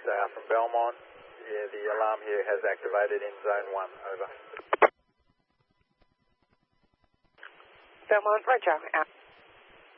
from Belmont. Yeah, the alarm here has activated in zone 1, over. Belmont, Roger, out.